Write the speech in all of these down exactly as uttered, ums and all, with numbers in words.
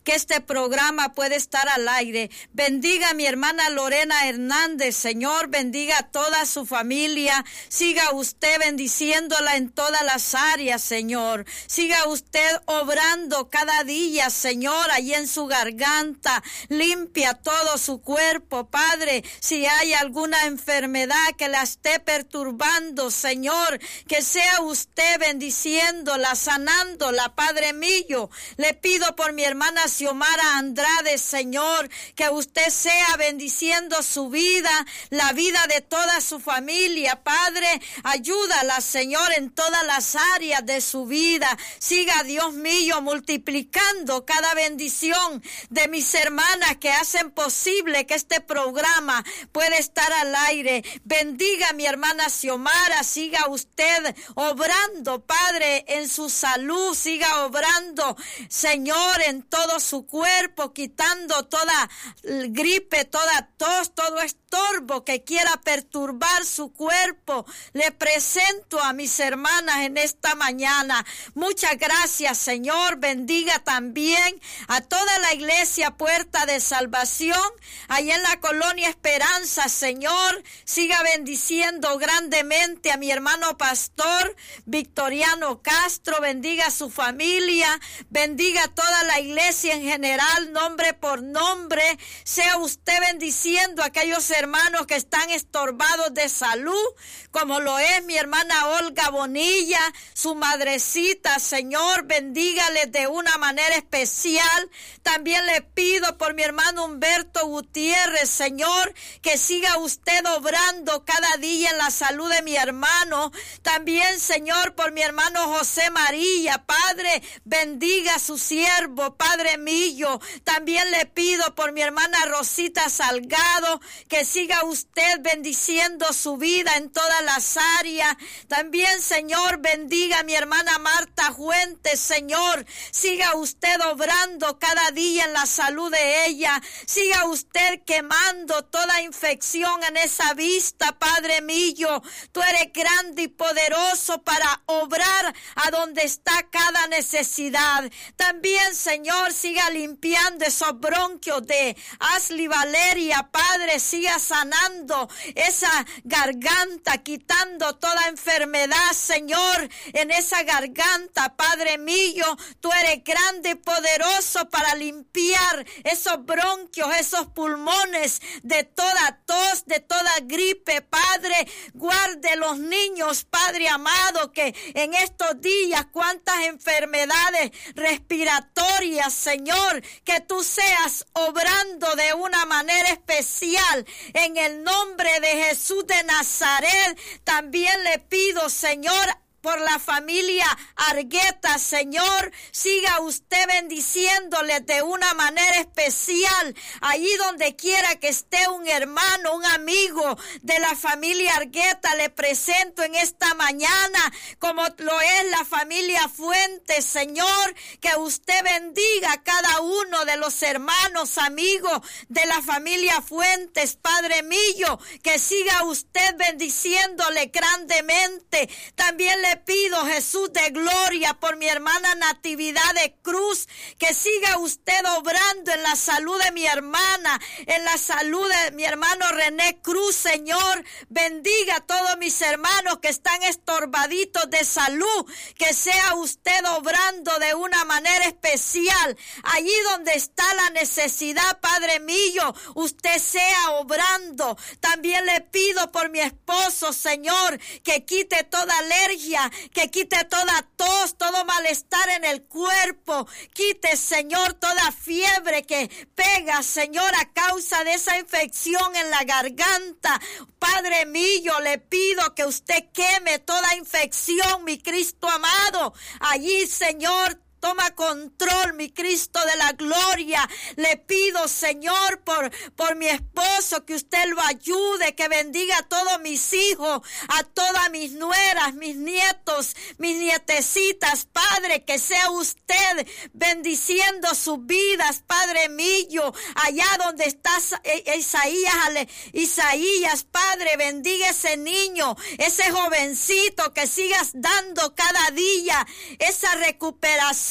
que este programa puede estar al aire. Bendiga a mi hermana Lorena Hernández, Señor, bendiga a toda su familia. Siga usted bendiciéndola en todas las áreas, Señor. Siga usted obrando cada día, Señor, allí en su garganta. Limpia todo su cuerpo, Padre. Si hay alguna enfermedad que la esté perturbando, Señor, que sea usted bendiciéndola, sanándola, Padre mío. Le pido por mi hermana Xiomara Andrade, Señor, que usted sea bendiciendo su vida, la vida de toda su familia, Padre. Ayúdala, Señor, en todas las áreas de su vida. Siga, Dios mío, multiplicando cada bendición de mis hermanas que hacen posible que este programa pueda estar al aire. Bendiga a mi hermana Xiomara, siga usted obrando, Padre, en su salud, siga obrando, Señor, en todo su cuerpo, quitando toda gripe, toda tos, todo estorbo que quiera perturbar su cuerpo. Le presento a mis hermanas en esta mañana. Muchas gracias, Señor. Bendiga también a toda la iglesia Puerta de Salvación, allá en la colonia Esperanza, Señor. Siga bendiciendo grandemente a mi hermano pastor Victoriano Castro. Bendiga a su familia, bendiga a toda la iglesia en general, nombre por nombre. Sea usted bendiciendo a aquellos hermanos que están estorbados de salud, como lo es mi hermana Olga Bonilla, su madrecita, Señor, bendígale de una manera especial. También le pido por mi hermano Humberto Gutiérrez, Señor, que siga usted obrando cada día en la salud de mi hermano. También, Señor, por mi hermano José María, Padre, bendiga a su siervo, Padre mío. También le pido por mi hermana Rosita Salgado, que siga usted bendiciendo su vida en todas las áreas. También, Señor, bendiga a mi hermana Marta Fuentes, Señor. Siga usted obrando cada día en la salud de ella. Siga usted quemando toda infección en esa vista, Padre mío. Tú eres grande y poderoso para obrar a donde está cada necesidad. También, Señor, siga limpiando esos bronquios de Ashley Valeria, Padre. Siga sanando esa garganta, quitando toda enfermedad, Señor, en esa garganta, Padre mío. Tú eres grande y poderoso para limpiar esos bronquios, esos pulmones de toda tos, de toda gripe, Padre. Guarde los niños, Padre amado, que en estos días cuántas enfermedades respiratorias, Señor, que tú seas obrando de una manera especial en el nombre de Jesús de Nazaret. También le pido, Señor, por la familia Argueta, Señor, siga usted bendiciéndole de una manera especial, allí donde quiera que esté un hermano, un amigo de la familia Argueta. Le presento en esta mañana, como lo es la familia Fuentes, Señor, que usted bendiga a cada uno de los hermanos, amigos de la familia Fuentes, Padre mío, que siga usted bendiciéndole grandemente. También le pido, Jesús de gloria, por mi hermana Natividad de Cruz, que siga usted obrando en la salud de mi hermana, en la salud de mi hermano René Cruz, Señor. Bendiga a todos mis hermanos que están estorbaditos de salud, que sea usted obrando de una manera especial, allí donde está la necesidad, Padre mío, usted sea obrando. También le pido por mi esposo, Señor, que quite toda alergia, que quite toda tos, todo malestar en el cuerpo. Quite, Señor, toda fiebre que pega, Señor, a causa de esa infección en la garganta. Padre mío, le pido que usted queme toda infección, mi Cristo amado. Allí, Señor, toma control, mi Cristo de la gloria. Le pido, Señor, por, por mi esposo, que usted lo ayude, que bendiga a todos mis hijos, a todas mis nueras, mis nietos, mis nietecitas, Padre, que sea usted bendiciendo sus vidas, Padre mío, allá donde está Isaías, Isaías, Padre, bendiga ese niño, ese jovencito, que sigas dando cada día esa recuperación,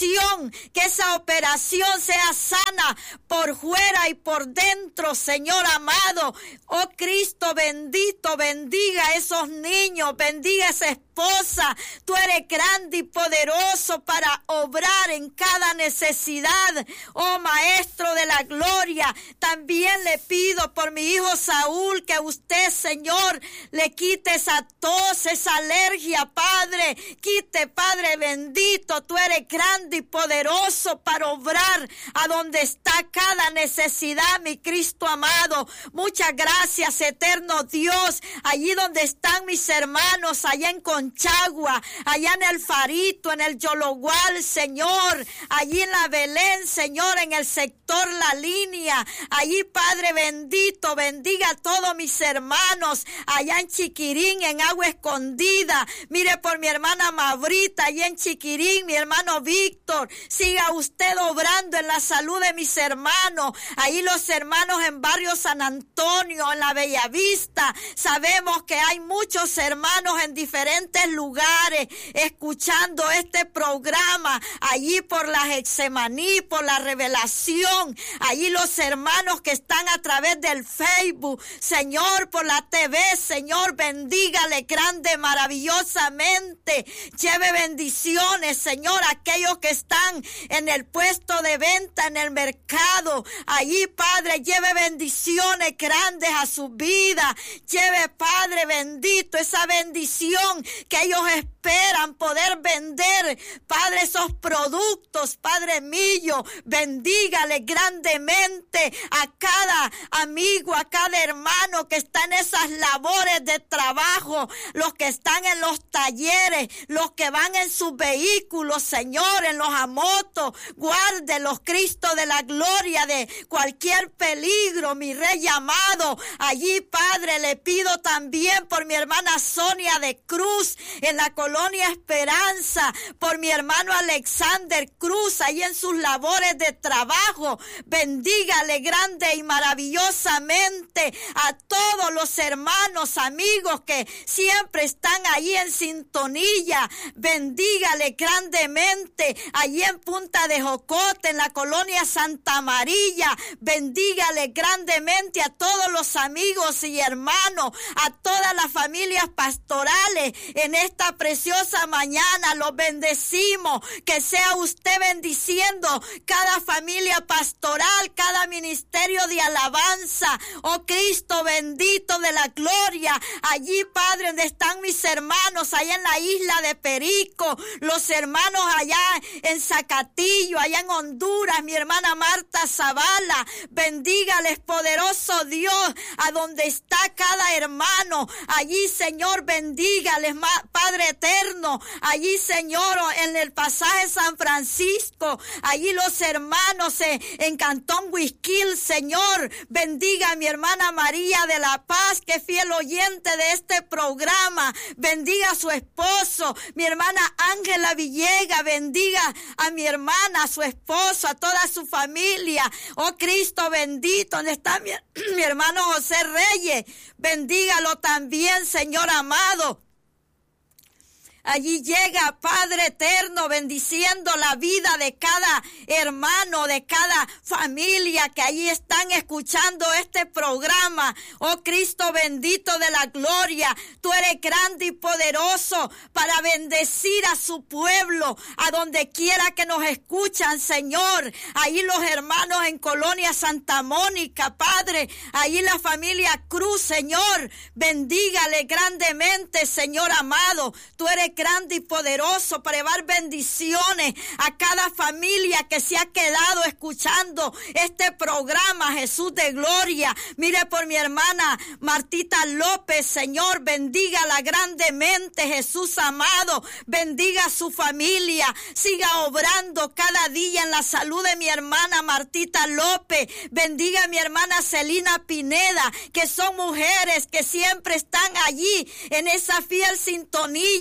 operación, que esa operación sea sana por fuera y por dentro, Señor amado. Oh Cristo bendito, bendiga a esos niños, bendiga a esa esposa. Tú eres grande y poderoso para obrar en cada necesidad, oh Maestro de la gloria. También le pido por mi hijo Saúl que usted, Señor, le quite esa tos, esa alergia, Padre. Quite, Padre bendito, tú eres grande y poderoso para obrar a donde está cada necesidad, mi Cristo amado. Muchas gracias, eterno Dios. Allí donde están mis hermanos, allá en Conchagua, allá en el Farito, en el Yologual, Señor, allí en la Belén, Señor, en el sector La Línea, allí, Padre bendito, bendiga a todos mis hermanos, allá en Chiquirín, en Agua Escondida. Mire por mi hermana Mabrita, allá en Chiquirín, mi hermano Víctor. Siga usted obrando en la salud de mis hermanos, ahí los hermanos en Barrio San Antonio, en la Bellavista. Sabemos que hay muchos hermanos en diferentes lugares escuchando este programa, allí por la Getsemaní, por la Revelación, allí los hermanos que están a través del Facebook, Señor, por la T V, Señor, bendígale grande, maravillosamente, lleve bendiciones, Señor, a aquellos que están en el puesto de venta, en el mercado, allí, Padre, lleve bendiciones grandes a su vida, lleve, Padre bendito, esa bendición que ellos esperan poder vender, Padre, esos productos, Padre mío, bendígale grandemente a cada amigo, a cada hermano que está en esas labores de trabajo, los que están en los talleres, los que van en sus vehículos, Señor, en los amotos, guárdelos, Cristo de la gloria, de cualquier peligro, mi Rey amado. Allí, Padre, le pido también por mi hermana Sonia de Cruz, en la colonia Esperanza, por mi hermano Alexander Cruz, ahí en sus labores de trabajo, bendígale grande y maravillosamente a todos los hermanos, amigos que siempre están ahí en sintonía, bendígale grandemente, allí en Punta de Jocote, en la colonia Santa María, bendígale grandemente a todos los amigos y hermanos, a todas las familias pastorales, en esta preciosa mañana los bendecimos, que sea usted bendiciendo cada familia pastoral, cada ministerio de alabanza, oh Cristo bendito de la gloria, allí, Padre, donde están mis hermanos, allá en la isla de Perico, los hermanos allá en Zacatillo, allá en Honduras, mi hermana Marta Zavala, bendígales, poderoso Dios, a donde está cada hermano, allí, Señor, bendígales, Padre eterno, allí, Señor, en el pasaje San Francisco, allí los hermanos en, en Cantón Huizquil, Señor, bendiga a mi hermana María de la Paz, que es fiel oyente de este programa, bendiga a su esposo, mi hermana Ángela Villegas, bendiga a mi hermana, a su esposo, a toda su familia, oh Cristo bendito, donde está mi, mi hermano José Reyes, bendígalo también, Señor amado. Allí llega, Padre eterno, bendiciendo la vida de cada hermano, de cada familia que allí están escuchando este programa. Oh Cristo bendito de la gloria, tú eres grande y poderoso para bendecir a su pueblo, a donde quiera que nos escuchan, Señor. Ahí los hermanos en Colonia Santa Mónica, Padre, ahí la familia Cruz, Señor, bendígale grandemente, Señor amado. Tú eres grande y poderoso para llevar bendiciones a cada familia que se ha quedado escuchando este programa, Jesús de gloria. Mire por mi hermana Martita López, Señor, bendígala grandemente, Jesús amado, bendiga a su familia, siga obrando cada día en la salud de mi hermana Martita López, bendiga a mi hermana Celina Pineda, que son mujeres que siempre están allí en esa fiel sintonía,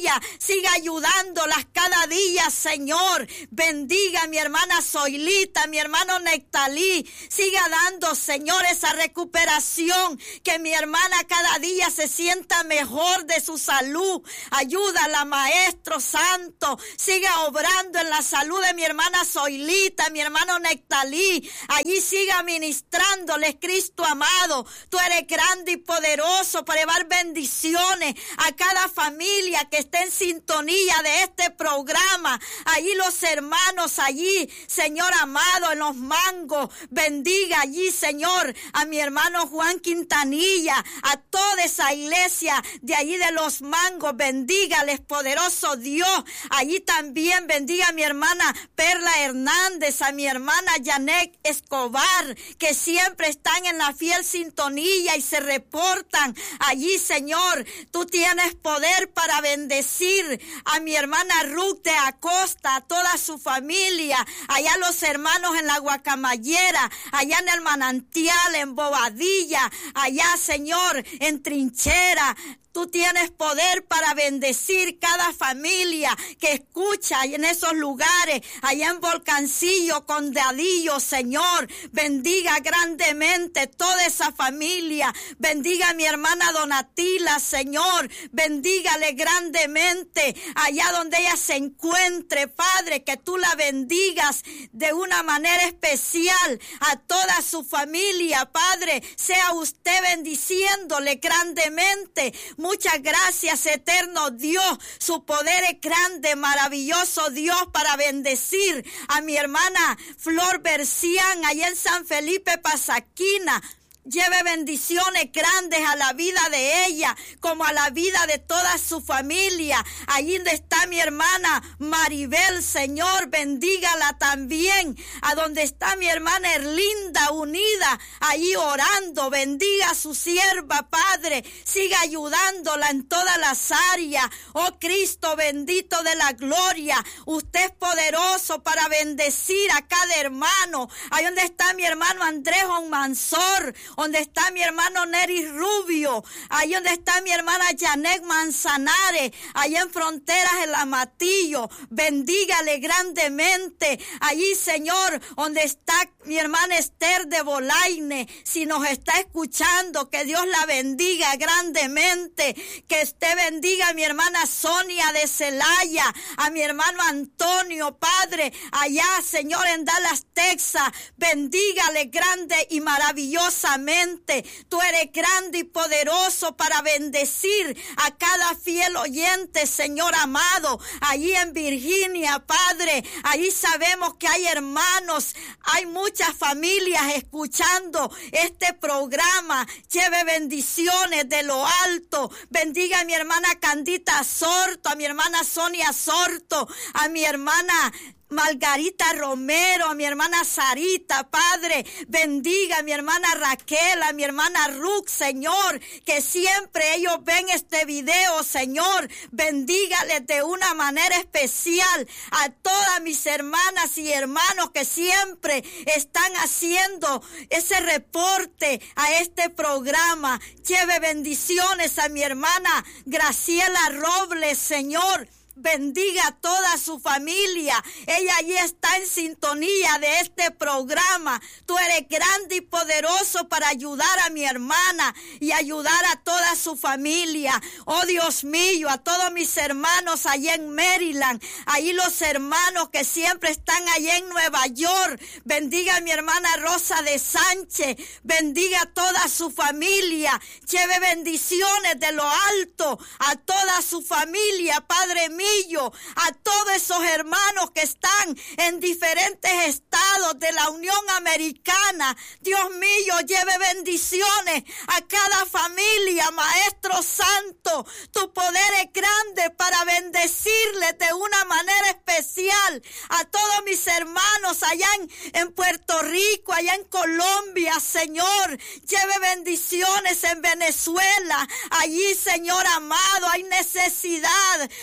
siga ayudándolas cada día, Señor. Bendiga a mi hermana Zoilita, mi hermano Nectalí, siga dando, Señor, esa recuperación, que mi hermana cada día se sienta mejor de su salud. Ayúdala, Maestro Santo, siga obrando en la salud de mi hermana Zoilita, mi hermano Nectalí, allí siga ministrándoles, Cristo amado. Tú eres grande y poderoso para llevar bendiciones a cada familia que esté en sintonía de este programa. Allí los hermanos, allí, Señor amado, en los Mangos, bendiga allí, Señor, a mi hermano Juan Quintanilla, a toda esa iglesia de allí de los Mangos, bendígales, poderoso Dios. Allí también bendiga a mi hermana Perla Hernández, a mi hermana Janet Escobar, que siempre están en la fiel sintonía y se reportan allí, Señor. Tú tienes poder para bendecir a mi hermana Ruth de Acosta, a toda su familia, allá los hermanos en la Guacamayera, allá en el Manantial, en Bobadilla, allá, Señor, en Trinchera. Tú tienes poder para bendecir cada familia que escucha en esos lugares, allá en Volcancillo, Condadillo, Señor. Bendiga grandemente toda esa familia. Bendiga a mi hermana Donatila, Señor. Bendígale grandemente allá donde ella se encuentre, Padre, que tú la bendigas de una manera especial a toda su familia, Padre. Sea usted bendiciéndole grandemente. Muchas gracias, eterno Dios. Su poder es grande, maravilloso Dios, para bendecir a mi hermana Flor Bercián, allá en San Felipe, Pasaquina. Lleve bendiciones grandes a la vida de ella, como a la vida de toda su familia. Allí donde está mi hermana Maribel, Señor, bendígala también. A donde está mi hermana Erlinda, unida, allí orando. Bendiga a su sierva, Padre. Siga ayudándola en todas las áreas. Oh Cristo bendito de la gloria. Usted es poderoso para bendecir a cada hermano. Ahí donde está mi hermano Andrés Onmansor, donde está mi hermano Neri Rubio, ahí donde está mi hermana Janet Manzanares, allá en Fronteras, el Amatillo. Bendígale grandemente. Allí, Señor, donde está mi hermana Esther de Bolaine, si nos está escuchando, que Dios la bendiga grandemente. Que usted bendiga a mi hermana Sonia de Celaya, a mi hermano Antonio, Padre, allá, Señor, en Dallas, Texas. Bendígale grande y maravillosamente. Tú eres grande y poderoso para bendecir a cada fiel oyente, Señor amado. Allí en Virginia, Padre, allí sabemos que hay hermanos, hay muchas familias escuchando este programa. Lleve bendiciones de lo alto. Bendiga a mi hermana Candita Sorto, a mi hermana Sonia Sorto, a mi hermana Margarita Romero, a mi hermana Sarita, Padre. Bendiga a mi hermana Raquel, a mi hermana Ruth, Señor, que siempre ellos ven este video, Señor. Bendígales de una manera especial a todas mis hermanas y hermanos que siempre están haciendo ese reporte a este programa. Lleve bendiciones a mi hermana Graciela Robles, Señor. Bendiga a toda su familia. Ella allí está en sintonía de este programa. Tú eres grande y poderoso para ayudar a mi hermana y ayudar a toda su familia. Oh Dios mío, a todos mis hermanos allá en Maryland, allí los hermanos que siempre están allá en Nueva York. Bendiga a mi hermana Rosa de Sánchez. Bendiga a toda su familia. Lleve bendiciones de lo alto a toda su familia, Padre mío. A todos esos hermanos que están en diferentes estados de la Unión Americana. Dios mío, lleve bendiciones a cada familia, Maestro Santo. Tu poder es grande para bendecirles de una manera especial a todos mis hermanos allá en, en Puerto Rico, allá en Colombia, Señor. Lleve bendiciones en Venezuela. Allí, Señor amado, hay necesidad. Mire,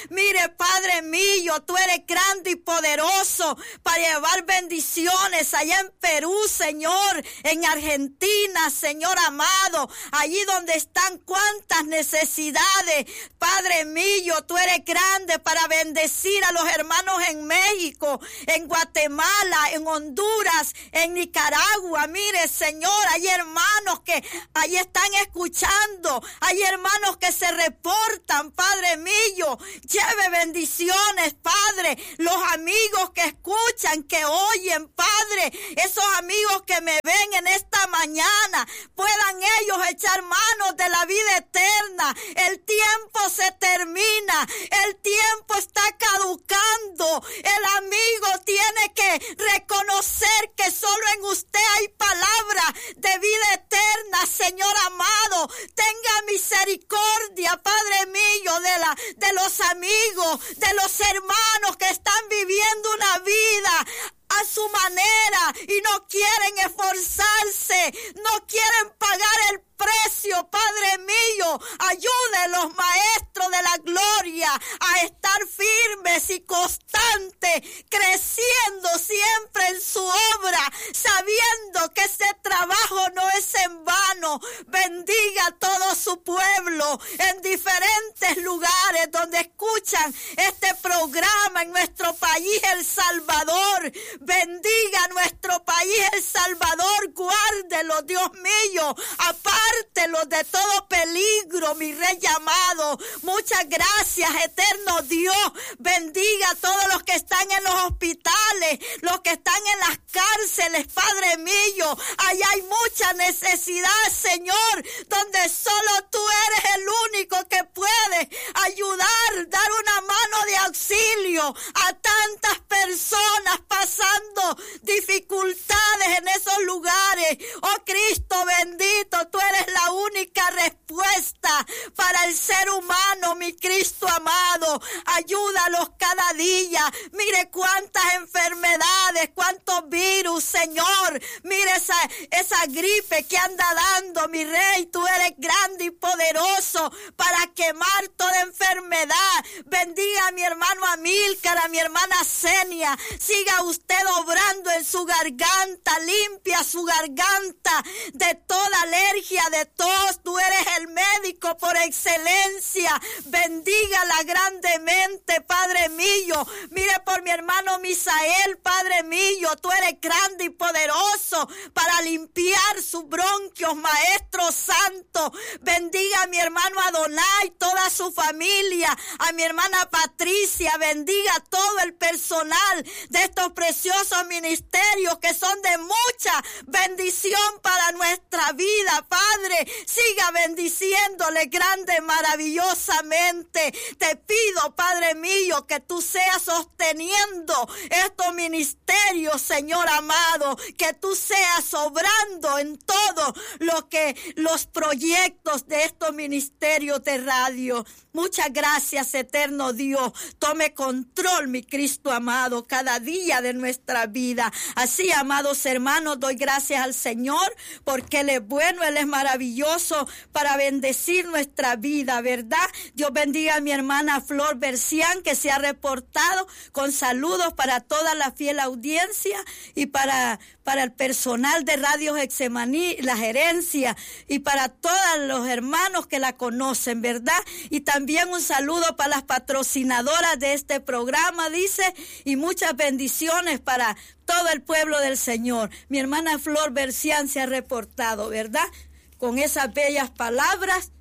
Padre mío, tú eres grande y poderoso para llevar bendiciones allá en Perú, Señor, en Argentina, Señor amado, allí donde están cuantas necesidades. Padre mío, tú eres grande para bendecir a los hermanos en México, en Guatemala, en Honduras, en Nicaragua. Mire, Señor, hay hermanos que allí están escuchando, hay hermanos que se reportan, Padre mío. Lleve bendiciones, Padre, los amigos que escuchan, que oyen, Padre, esos amigos que me ven en esta mañana, puedan ellos echar manos de la vida eterna. El tiempo se termina, el tiempo está caducando. El amigo tiene que reconocer que solo en usted hay palabra de vida eterna, Señor amado. Tenga misericordia, Padre mío, de la de los amigos, de los hermanos que están viviendo una vida a su manera y no quieren esforzarse, no quieren pagar el precio, Padre mío. Ayude a los maestros de la gloria a estar firmes y constantes, creciendo siempre en su obra, sabiendo que ese trabajo no es en vano. Bendiga a todo su pueblo en diferentes lugares donde escuchan este programa en nuestro país, El Salvador. Bendiga a nuestro país, El Salvador. Guárdelo, Dios mío. Apártelo de todo peligro, mi Rey amado. Muchas gracias, eterno Dios. Bendiga a todos los que están en los hospitales, los que están en las cárceles, Padre mío. Allá hay mucha necesidad, Señor, donde solo tú eres el único que puede ayudar, dar una mano de auxilio a tantas personas pasando dificultades en esos lugares. Oh Cristo bendito, tú eres la única respuesta para el ser humano, mi Cristo amado. Ayúdalos cada día. Mire cuántas enfermedades, cuántos virus, Señor. Mire esa, esa gripe que anda dando, mi Rey. Tú eres grande y poderoso para quemar toda enfermedad. Bendiga a mi hermano Amílcar, a mi hermana Senia. Siga usted obrando en su garganta, limpia su garganta de toda alergia, de tos. Tú eres el médico por excelencia. Bendígala grandemente, Padre mío. Mire por mi hermano Misael, Padre mío, tú eres grande y poderoso para limpiar sus bronquios, Maestro Santo. Bendiga a mi hermano Adonai, toda su familia, a mi hermana Patricia. Bendiga a todo el personal de estos preciosos ministerios que son de mucha bendición para nuestra vida, Padre. Siga bendiciéndole grande, maravillosamente. Te pido, Padre mío, que tú seas sosteniendo estos ministerios, Señor amado, que tú seas obrando en todo lo que los proyectos de estos ministerios de radio. Muchas gracias, eterno Dios. Tome control, mi Cristo amado, cada día de nuestra vida. Así, amados hermanos, doy gracias al Señor porque Él es bueno, Él es maravilloso para bendecir nuestra vida, ¿verdad? Dios bendiga a mi hermana Flor Bercián, que se ha reportado con saludos para toda la fiel audiencia y para, para el personal de Radio Getsemaní, la gerencia, y para todos los hermanos que la conocen, ¿verdad? Y también un saludo para las patrocinadoras de este programa, dice, y muchas bendiciones para todo el pueblo del Señor. Mi hermana Flor Bercián se ha reportado, ¿verdad? Con esas bellas palabras.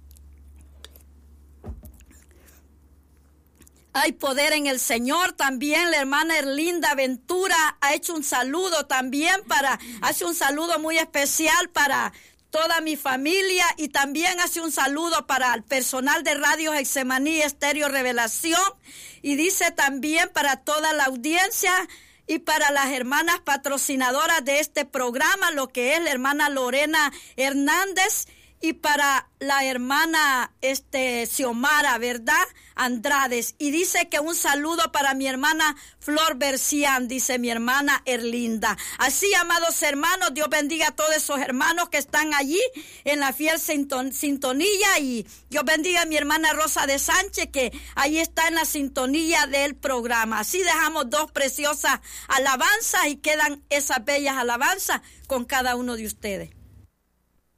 Hay poder en el Señor. También la hermana Erlinda Ventura ha hecho un saludo también para, hace un saludo muy especial para toda mi familia, y también hace un saludo para el personal de Radio Getsemaní Estéreo Revelación, y dice también para toda la audiencia y para las hermanas patrocinadoras de este programa, lo que es la hermana Lorena Hernández y para la hermana este Xiomara, ¿verdad? Andrades. Y dice que un saludo para mi hermana Flor Bercián, dice mi hermana Erlinda. Así, amados hermanos, Dios bendiga a todos esos hermanos que están allí en la fiel sintonía, y Dios bendiga a mi hermana Rosa de Sánchez, que ahí está en la sintonía del programa. Así dejamos dos preciosas alabanzas y quedan esas bellas alabanzas con cada uno de ustedes.